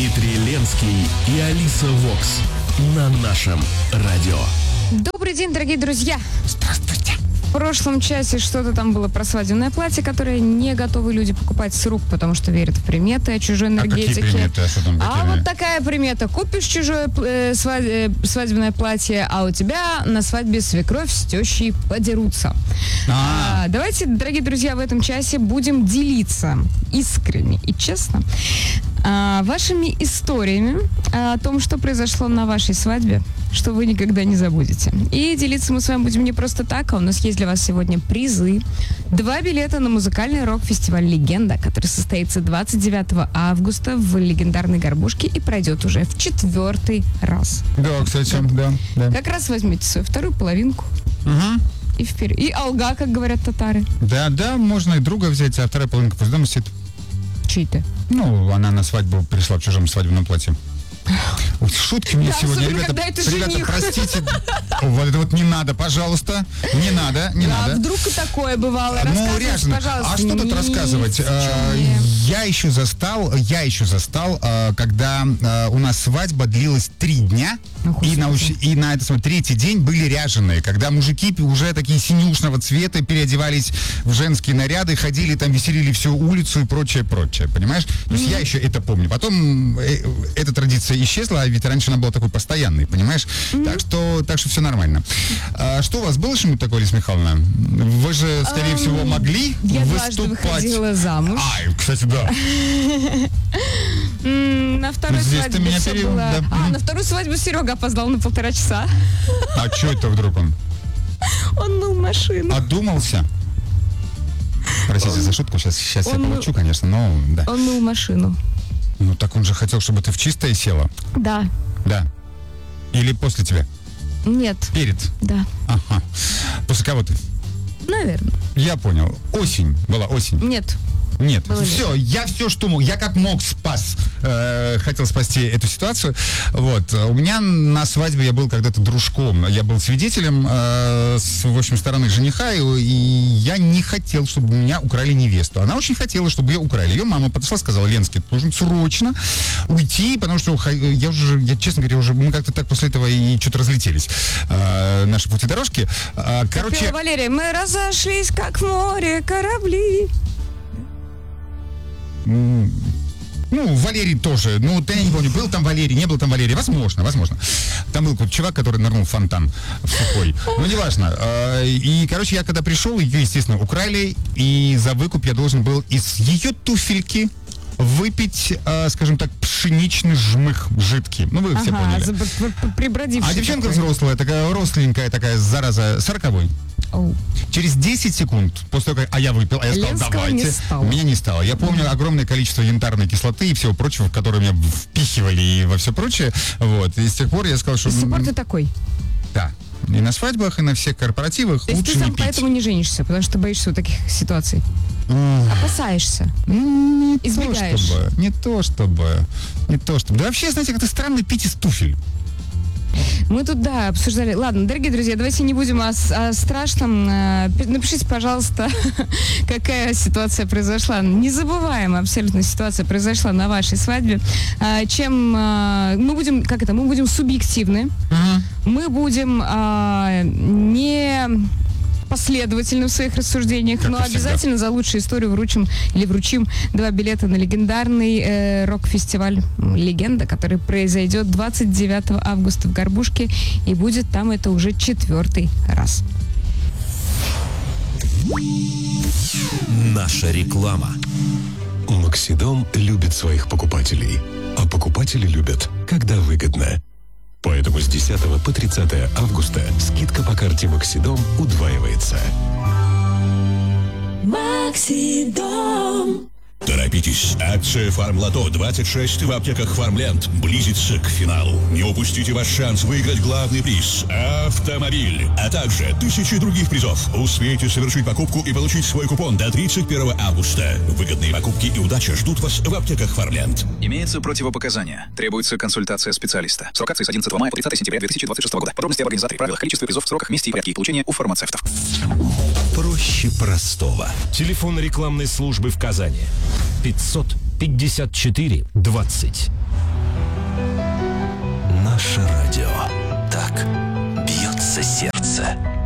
Дмитрий Ленский и Алиса Вокс на нашем радио. Добрый день, дорогие друзья. Здравствуйте. В прошлом часе что-то там было про свадебное платье, которое не готовы люди покупать с рук, потому что верят в приметы о чужой энергетике. Какие приметы? Что там, вот такая примета. Купишь чужое свадебное платье, а у тебя на свадьбе свекровь с тещей подерутся. Давайте, дорогие друзья, в этом часе будем делиться искренне и честно вашими историями о том, что произошло на вашей свадьбе, что вы никогда не забудете. И делиться мы с вами будем не просто так, а у нас есть для вас сегодня призы. 2 билета на музыкальный рок-фестиваль «Легенда», который состоится 29 августа в легендарной Горбушке и пройдет уже в 4-й раз. Да, кстати, да. Как раз возьмите свою вторую половинку. Угу. И вперед. И алга, как говорят татары. Да, можно и друга взять, а вторая половинка пусть дома сидит. Чей-то? Ну, она на свадьбу пришла в чужом свадебном платье. Шутки мне сегодня, ребята, простите. Вот это вот не надо, пожалуйста. Не надо. Вдруг и такое бывало. Рассказывайте, пожалуйста. А что тут рассказывать? Я еще застал, когда у нас свадьба длилась 3 дня. И на этот третий день были ряженые, когда мужики уже такие синюшного цвета переодевались в женские наряды, ходили там, веселили всю улицу и прочее, понимаешь? То есть я еще это помню. Потом эта традиция исчезла, а ведь раньше она была такой постоянной, понимаешь? Так что все нормально. Что у вас было что-нибудь такое, Лиза Михайловна? Вы же, скорее всего, могли я выступать. Я дважды выходила замуж. Кстати, да. На второй свадьбе все было... Да. На вторую свадьбу Серега опоздал на 1,5 часа. А что это вдруг он? Он мыл машину. Одумался? Простите за шутку, сейчас я получу, конечно, но да. Он мыл машину. Ну так он же хотел, чтобы ты в чистое села. Да. Да. Или после тебя? Нет. Перед? Да. Ага. После кого ты? Наверное. Я понял. Осень. Нет, все, я все, что мог, я как мог хотел спасти эту ситуацию. Вот, у меня на свадьбе я был когда-то дружком, я был свидетелем в общем, стороны жениха, и я не хотел, чтобы у меня украли невесту. Она очень хотела, чтобы ее украли. Ее мама подошла, сказала: Ленский, ты должен срочно уйти, потому что я, честно говоря, мы как-то так после этого и что-то разлетелись. Наши пути-дорожки. Короче... Валерия, мы разошлись, как в море корабли. Валерий тоже. Я не помню, был там Валерий, не был там Валерий. Возможно. Там был какой-то чувак, который нырнул в фонтан в сухой. Неважно. И, короче, я когда пришел, ее, естественно, украли, и за выкуп я должен был из ее туфельки выпить, скажем так, пшеничный жмых жидкий. Вы все поняли. А девчонка взрослая, такая росленькая, такая зараза, 40-й. Через 10 секунд после того, как я выпил, я сказал: давайте. Меня не стало. Я помню огромное количество янтарной кислоты и всего прочего, в которое меня впихивали и во все прочее. Вот. И с тех пор я сказал, что... С тех пор ты такой? Да. И на свадьбах, и на всех корпоративах лучше не пить. То есть ты сам поэтому не женишься, потому что ты боишься вот таких ситуаций? Опасаешься? Избегаешь? Не то чтобы. Да вообще, знаете, как-то странно пить из туфель. Мы тут, обсуждали. Ладно, дорогие друзья, давайте не будем о страшном. Напишите, пожалуйста, какая ситуация произошла. Незабываемая абсолютно ситуация произошла на вашей свадьбе. Мы будем субъективны. Мы будем не последовательны в своих рассуждениях, но обязательно за лучшую историю вручим 2 билета на легендарный рок-фестиваль «Легенда», который произойдет 29 августа в Горбушке, и будет там это уже 4-й раз. Наша реклама. Максидом любит своих покупателей, а покупатели любят, когда выгодно. Поэтому с 10 по 30 августа скидка по карте Максидом удваивается. Максидом. Торопитесь! Акция «Фармлото 26» в аптеках «Фармленд» близится к финалу. Не упустите ваш шанс выиграть главный приз – автомобиль, а также 1000 других призов. Успейте совершить покупку и получить свой купон до 31 августа. Выгодные покупки и удача ждут вас в аптеках «Фармленд». Имеются противопоказания. Требуется консультация специалиста. Срок акции с 11 мая по 30 сентября 2026 года. Подробности об организаторе, правилах, количестве призов, сроках, месте и порядке их получения у фармацевтов. Проще простого. Телефон рекламной службы в Казани. 554 20. Наше радио. Так бьется сердце.